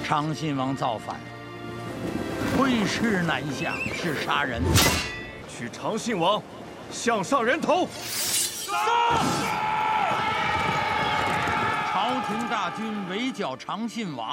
长信王造反，挥师南下是杀人。 取长信王项上人头。 朝廷大军围剿长信王。